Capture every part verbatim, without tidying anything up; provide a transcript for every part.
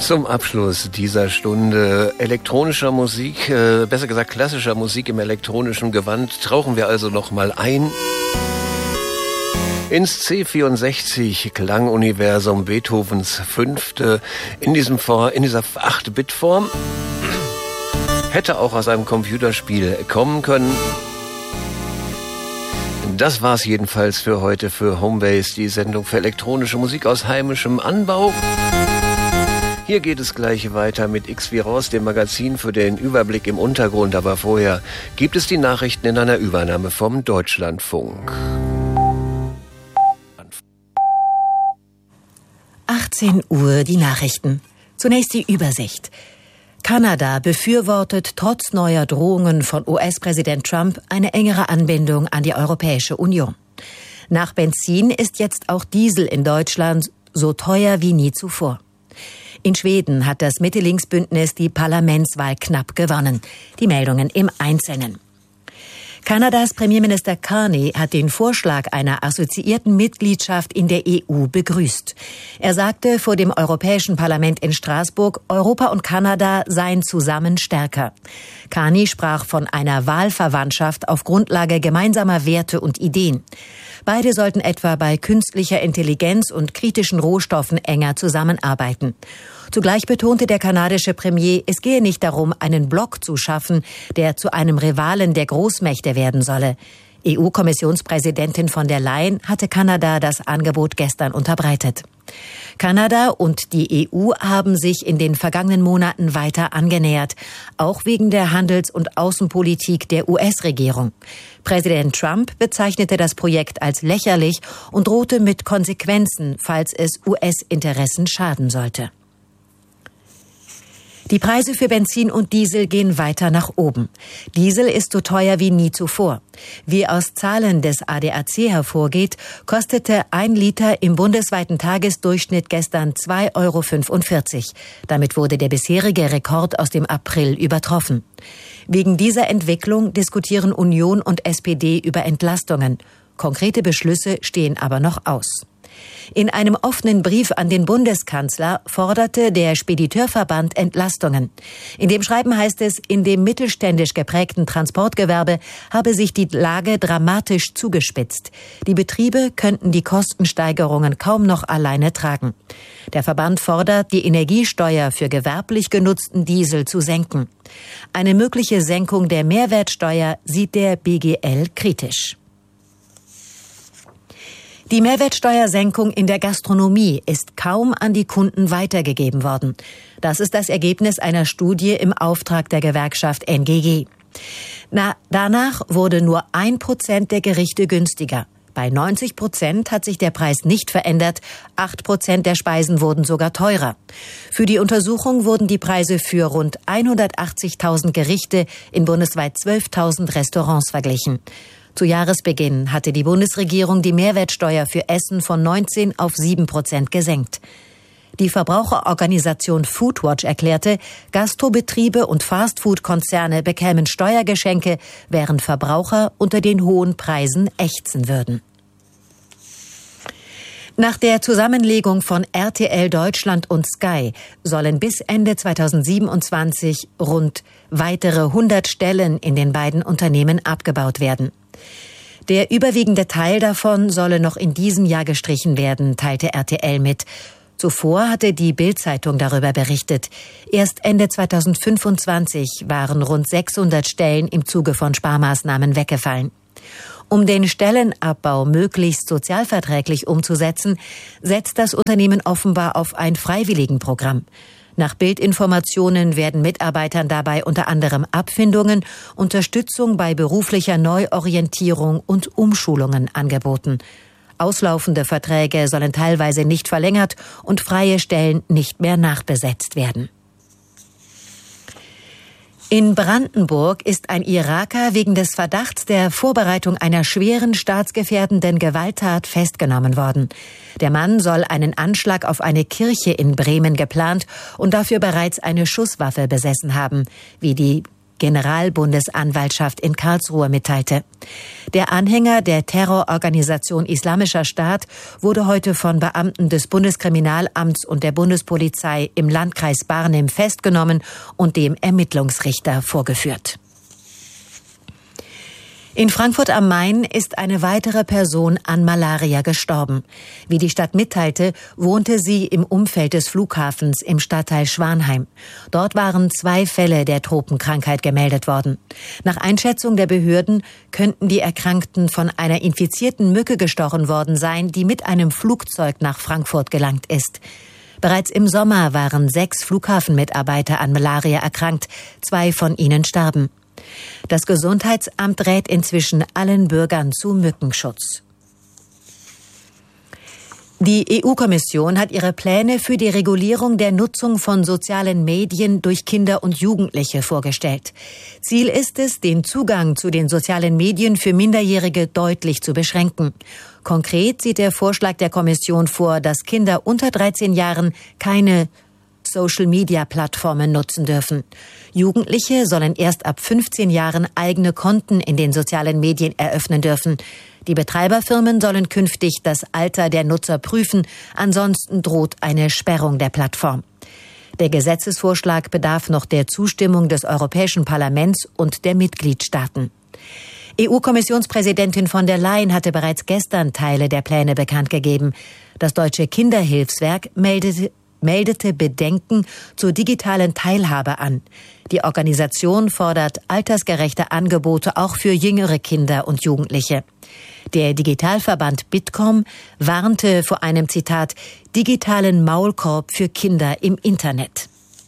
Zum Abschluss dieser Stunde elektronischer Musik, äh, besser gesagt klassischer Musik im elektronischen Gewand, tauchen wir also nochmal ein ins C vierundsechzig Klanguniversum Beethovens Fünfte, in diesem Vor- in dieser acht Bit Form. Hätte auch aus einem Computerspiel kommen können. Das war's jedenfalls für heute für Homebase, die Sendung für elektronische Musik aus heimischem Anbau. Hier geht es gleich weiter mit X-Virus, dem Magazin für den Überblick im Untergrund. Aber vorher gibt es die Nachrichten in einer Übernahme vom Deutschlandfunk. achtzehn Uhr die Nachrichten. Zunächst die Übersicht. Kanada befürwortet trotz neuer Drohungen von U S-Präsident Trump eine engere Anbindung an die Europäische Union. Nach Benzin ist jetzt auch Diesel in Deutschland so teuer wie nie zuvor. In Schweden hat das Mitte-Links-Bündnis die Parlamentswahl knapp gewonnen. Die Meldungen im Einzelnen. Kanadas Premierminister Carney hat den Vorschlag einer assoziierten Mitgliedschaft in der E U begrüßt. Er sagte vor dem Europäischen Parlament in Straßburg, Europa und Kanada seien zusammen stärker. Carney sprach von einer Wahlverwandtschaft auf Grundlage gemeinsamer Werte und Ideen. Beide sollten etwa bei künstlicher Intelligenz und kritischen Rohstoffen enger zusammenarbeiten. Zugleich betonte der kanadische Premier, es gehe nicht darum, einen Block zu schaffen, der zu einem Rivalen der Großmächte werden solle. E U-Kommissionspräsidentin von der Leyen hatte Kanada das Angebot gestern unterbreitet. Kanada und die E U haben sich in den vergangenen Monaten weiter angenähert, auch wegen der Handels- und Außenpolitik der U S-Regierung. Präsident Trump bezeichnete das Projekt als lächerlich und drohte mit Konsequenzen, falls es U S-Interessen schaden sollte. Die Preise für Benzin und Diesel gehen weiter nach oben. Diesel ist so teuer wie nie zuvor. Wie aus Zahlen des A D A C hervorgeht, kostete ein Liter im bundesweiten Tagesdurchschnitt gestern zwei Euro fünfundvierzig. Damit wurde der bisherige Rekord aus dem April übertroffen. Wegen dieser Entwicklung diskutieren Union und S P D über Entlastungen. Konkrete Beschlüsse stehen aber noch aus. In einem offenen Brief an den Bundeskanzler forderte der Spediteurverband Entlastungen. In dem Schreiben heißt es, in dem mittelständisch geprägten Transportgewerbe habe sich die Lage dramatisch zugespitzt. Die Betriebe könnten die Kostensteigerungen kaum noch alleine tragen. Der Verband fordert, die Energiesteuer für gewerblich genutzten Diesel zu senken. Eine mögliche Senkung der Mehrwertsteuer sieht der B G L kritisch. Die Mehrwertsteuersenkung in der Gastronomie ist kaum an die Kunden weitergegeben worden. Das ist das Ergebnis einer Studie im Auftrag der Gewerkschaft N G G. Na, danach wurde nur ein Prozent der Gerichte günstiger. Bei neunzig Prozent hat sich der Preis nicht verändert, acht Prozent der Speisen wurden sogar teurer. Für die Untersuchung wurden die Preise für rund hundertachtzigtausend Gerichte in bundesweit zwölftausend Restaurants verglichen. Zu Jahresbeginn hatte die Bundesregierung die Mehrwertsteuer für Essen von neunzehn auf sieben Prozent gesenkt. Die Verbraucherorganisation Foodwatch erklärte, Gastrobetriebe und Fastfood-Konzerne bekämen Steuergeschenke, während Verbraucher unter den hohen Preisen ächzen würden. Nach der Zusammenlegung von R T L Deutschland und Sky sollen bis Ende zweitausendsiebenundzwanzig rund weitere hundert Stellen in den beiden Unternehmen abgebaut werden. Der überwiegende Teil davon solle noch in diesem Jahr gestrichen werden, teilte R T L mit. Zuvor hatte die Bild-Zeitung darüber berichtet. Erst Ende zweitausendfünfundzwanzig waren rund sechshundert Stellen im Zuge von Sparmaßnahmen weggefallen. Um den Stellenabbau möglichst sozialverträglich umzusetzen, setzt das Unternehmen offenbar auf ein Freiwilligenprogramm. Nach Bildinformationen werden Mitarbeitern dabei unter anderem Abfindungen, Unterstützung bei beruflicher Neuorientierung und Umschulungen angeboten. Auslaufende Verträge sollen teilweise nicht verlängert und freie Stellen nicht mehr nachbesetzt werden. In Brandenburg ist ein Iraker wegen des Verdachts der Vorbereitung einer schweren staatsgefährdenden Gewalttat festgenommen worden. Der Mann soll einen Anschlag auf eine Kirche in Bremen geplant und dafür bereits eine Schusswaffe besessen haben, wie die Generalbundesanwaltschaft in Karlsruhe mitteilte. Der Anhänger der Terrororganisation Islamischer Staat wurde heute von Beamten des Bundeskriminalamts und der Bundespolizei im Landkreis Barnim festgenommen und dem Ermittlungsrichter vorgeführt. In Frankfurt am Main ist eine weitere Person an Malaria gestorben. Wie die Stadt mitteilte, wohnte sie im Umfeld des Flughafens im Stadtteil Schwanheim. Dort waren zwei Fälle der Tropenkrankheit gemeldet worden. Nach Einschätzung der Behörden könnten die Erkrankten von einer infizierten Mücke gestochen worden sein, die mit einem Flugzeug nach Frankfurt gelangt ist. Bereits im Sommer waren sechs Flughafenmitarbeiter an Malaria erkrankt, zwei von ihnen starben. Das Gesundheitsamt rät inzwischen allen Bürgern zu Mückenschutz. Die E U-Kommission hat ihre Pläne für die Regulierung der Nutzung von sozialen Medien durch Kinder und Jugendliche vorgestellt. Ziel ist es, den Zugang zu den sozialen Medien für Minderjährige deutlich zu beschränken. Konkret sieht der Vorschlag der Kommission vor, dass Kinder unter dreizehn Jahren keine Social-Media-Plattformen nutzen dürfen. Jugendliche sollen erst ab fünfzehn Jahren eigene Konten in den sozialen Medien eröffnen dürfen. Die Betreiberfirmen sollen künftig das Alter der Nutzer prüfen, ansonsten droht eine Sperrung der Plattform. Der Gesetzesvorschlag bedarf noch der Zustimmung des Europäischen Parlaments und der Mitgliedstaaten. E U-Kommissionspräsidentin von der Leyen hatte bereits gestern Teile der Pläne bekannt gegeben. Das Deutsche Kinderhilfswerk meldete meldete Bedenken zur digitalen Teilhabe an. Die Organisation fordert altersgerechte Angebote auch für jüngere Kinder und Jugendliche. Der Digitalverband Bitkom warnte vor einem, Zitat, digitalen Maulkorb für Kinder im Internet.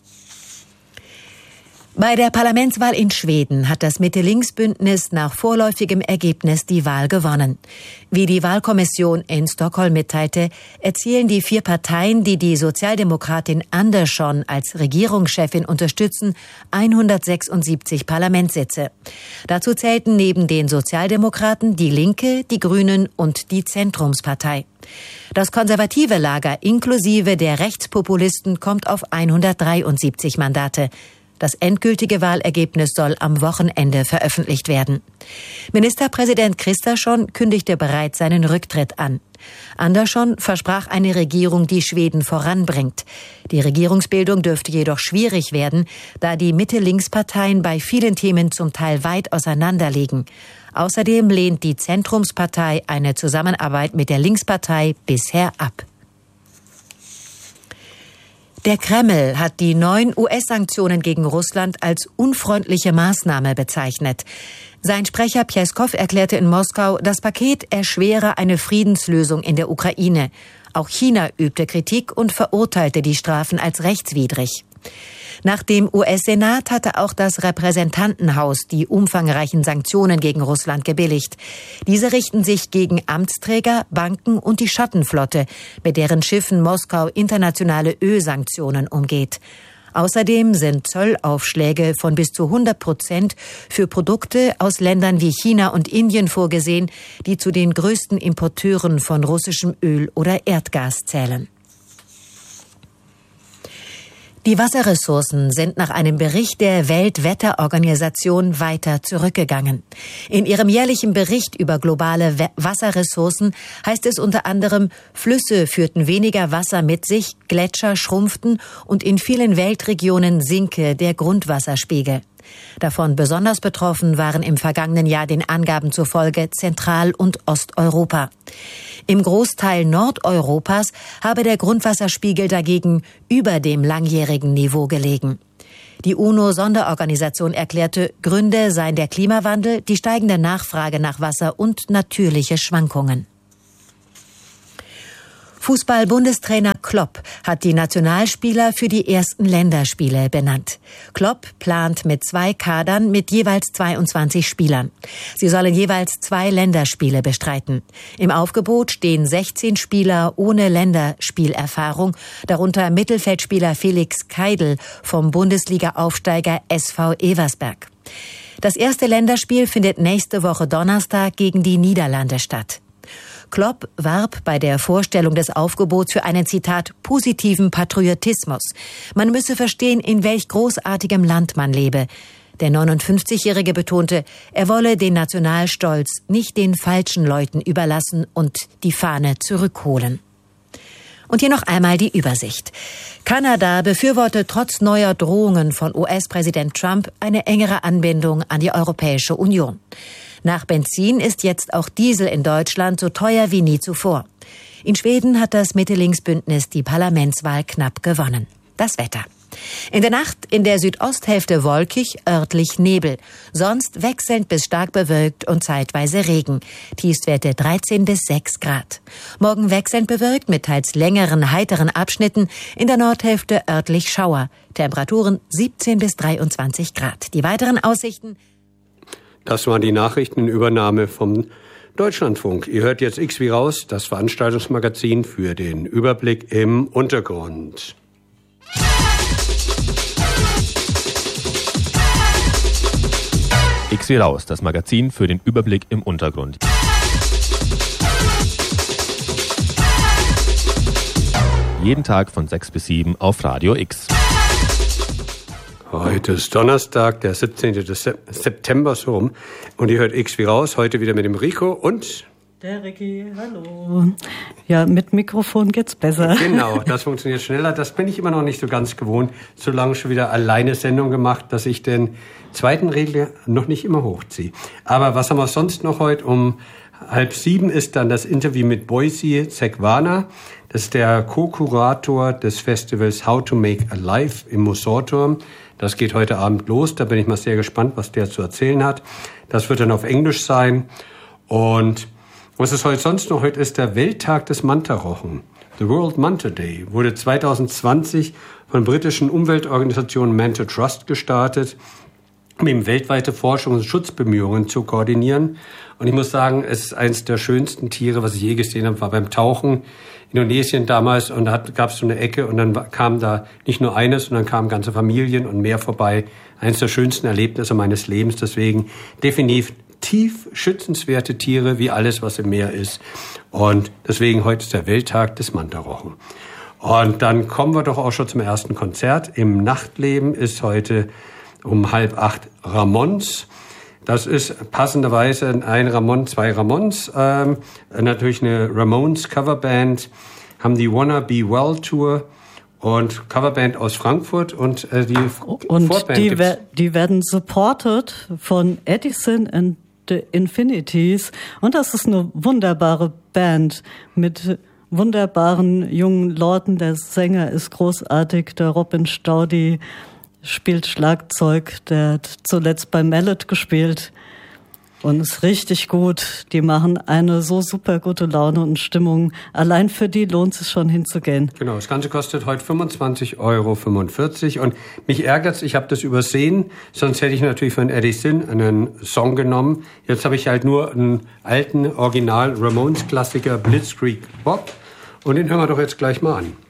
Bei der Parlamentswahl in Schweden hat das Mitte-Links-Bündnis nach vorläufigem Ergebnis die Wahl gewonnen. Wie die Wahlkommission in Stockholm mitteilte, erzielen die vier Parteien, die die Sozialdemokratin Andersson als Regierungschefin unterstützen, hundertsechsundsiebzig Parlamentssitze. Dazu zählten neben den Sozialdemokraten die Linke, die Grünen und die Zentrumspartei. Das konservative Lager inklusive der Rechtspopulisten kommt auf hundertdreiundsiebzig Mandate. Das endgültige Wahlergebnis soll am Wochenende veröffentlicht werden. Ministerpräsident Kristersson kündigte bereits seinen Rücktritt an. Andersson versprach eine Regierung, die Schweden voranbringt. Die Regierungsbildung dürfte jedoch schwierig werden, da die Mitte-Links-Parteien bei vielen Themen zum Teil weit auseinanderliegen. Außerdem lehnt die Zentrumspartei eine Zusammenarbeit mit der Linkspartei bisher ab. Der Kreml hat die neuen U S-Sanktionen gegen Russland als unfreundliche Maßnahme bezeichnet. Sein Sprecher Pjeskow erklärte in Moskau, das Paket erschwere eine Friedenslösung in der Ukraine. Auch China übte Kritik und verurteilte die Strafen als rechtswidrig. Nach dem U S-Senat hatte auch das Repräsentantenhaus die umfangreichen Sanktionen gegen Russland gebilligt. Diese richten sich gegen Amtsträger, Banken und die Schattenflotte, mit deren Schiffen Moskau internationale Ölsanktionen umgeht. Außerdem sind Zollaufschläge von bis zu hundert Prozent für Produkte aus Ländern wie China und Indien vorgesehen, die zu den größten Importeuren von russischem Öl oder Erdgas zählen. Die Wasserressourcen sind nach einem Bericht der Weltwetterorganisation weiter zurückgegangen. In ihrem jährlichen Bericht über globale Wasserressourcen heißt es unter anderem, Flüsse führten weniger Wasser mit sich, Gletscher schrumpften und in vielen Weltregionen sinke der Grundwasserspiegel. Davon besonders betroffen waren im vergangenen Jahr den Angaben zufolge Zentral- und Osteuropa. Im Großteil Nordeuropas habe der Grundwasserspiegel dagegen über dem langjährigen Niveau gelegen. Die UNO-Sonderorganisation erklärte, Gründe seien der Klimawandel, die steigende Nachfrage nach Wasser und natürliche Schwankungen. Fußball-Bundestrainer Klopp hat die Nationalspieler für die ersten Länderspiele benannt. Klopp plant mit zwei Kadern mit jeweils zweiundzwanzig Spielern. Sie sollen jeweils zwei Länderspiele bestreiten. Im Aufgebot stehen sechzehn Spieler ohne Länderspielerfahrung, darunter Mittelfeldspieler Felix Keidl vom Bundesliga-Aufsteiger S V Eversberg. Das erste Länderspiel findet nächste Woche Donnerstag gegen die Niederlande statt. Klopp warb bei der Vorstellung des Aufgebots für einen, Zitat, positiven Patriotismus. Man müsse verstehen, in welch großartigem Land man lebe. Der neunundfünfzigjährige betonte, er wolle den Nationalstolz nicht den falschen Leuten überlassen und die Fahne zurückholen. Und hier noch einmal die Übersicht. Kanada befürwortet trotz neuer Drohungen von U S-Präsident Trump eine engere Anbindung an die Europäische Union. Nach Benzin ist jetzt auch Diesel in Deutschland so teuer wie nie zuvor. In Schweden hat das Mitte-Links-Bündnis die Parlamentswahl knapp gewonnen. Das Wetter. In der Nacht in der Südosthälfte wolkig, örtlich Nebel. Sonst wechselnd bis stark bewölkt und zeitweise Regen. Tiefstwerte dreizehn bis sechs Grad. Morgen wechselnd bewölkt mit teils längeren, heiteren Abschnitten. In der Nordhälfte örtlich Schauer. Temperaturen siebzehn bis dreiundzwanzig Grad. Die weiteren Aussichten. Das war die Nachrichtenübernahme vom Deutschlandfunk. Ihr hört jetzt X wie raus, das Veranstaltungsmagazin für den Überblick im Untergrund. X wie raus, das Magazin für den Überblick im Untergrund. Jeden Tag von sechs bis sieben auf Radio X. Heute ist Donnerstag, der siebzehnten September so rum. Und ihr hört X wie raus, heute wieder mit dem Rico und... Der Ricky, hallo. Ja, mit Mikrofon geht's besser. Genau, das funktioniert schneller. Das bin ich immer noch nicht so ganz gewohnt. So lange schon wieder alleine Sendung gemacht, dass ich den zweiten Regler noch nicht immer hochziehe. Aber was haben wir sonst noch heute? Um halb sieben ist dann das Interview mit Boise Zekwana. Das ist der Co-Kurator des Festivals How to Make Alive im Musorturm. Das geht heute Abend los. Da bin ich mal sehr gespannt, was der zu erzählen hat. Das wird dann auf Englisch sein. Und was ist heute sonst noch? Heute ist der Welttag des Mantarochen. The World Manta Day wurde zwanzig zwanzig von der britischen Umweltorganisation Manta Trust gestartet, um eben weltweite Forschung und Schutzbemühungen zu koordinieren. Und ich muss sagen, es ist eines der schönsten Tiere, was ich je gesehen habe, war beim Tauchen in Indonesien damals. Und da gab es so eine Ecke und dann kam da nicht nur eines, sondern kamen ganze Familien und mehr vorbei. Eines der schönsten Erlebnisse meines Lebens. Deswegen definitiv tief schützenswerte Tiere, wie alles, was im Meer ist. Und deswegen heute ist der Welttag des Mantarochen. Und dann kommen wir doch auch schon zum ersten Konzert. Im Nachtleben ist heute um halb acht Ramones. Das ist passenderweise ein Ramon, zwei Ramones. Ähm, natürlich eine Ramones Coverband, haben die Wanna Be Well Tour und Coverband aus Frankfurt und äh, die und die, we- die werden supported von Edison and the Infinities und das ist eine wunderbare Band mit wunderbaren jungen Leuten. Der Sänger ist großartig, der Robin Staudy spielt Schlagzeug, der hat zuletzt bei Mallet gespielt und ist richtig gut. Die machen eine so super gute Laune und Stimmung. Allein für die lohnt es schon hinzugehen. Genau, das Ganze kostet heute fünfundzwanzig Euro fünfundvierzig und mich ärgert's, ich habe das übersehen, sonst hätte ich natürlich von Edison einen Song genommen. Jetzt habe ich halt nur einen alten Original Ramones Klassiker Blitzkrieg Bob und den hören wir doch jetzt gleich mal an.